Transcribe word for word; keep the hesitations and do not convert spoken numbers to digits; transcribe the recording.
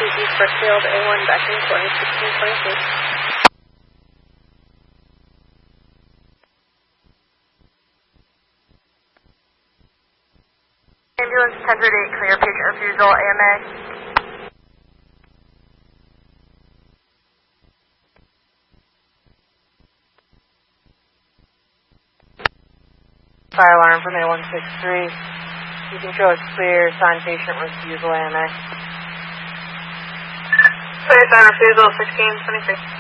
East Brookfield, A one back in twenty sixteen twenty-two. Ambulance ten thirty-eight, clear patient refusal, A M A. Fire alarm from A one six three. You can show us clear, sign patient refusal, A M A. Clear, sign refusal, sixteen twenty-three.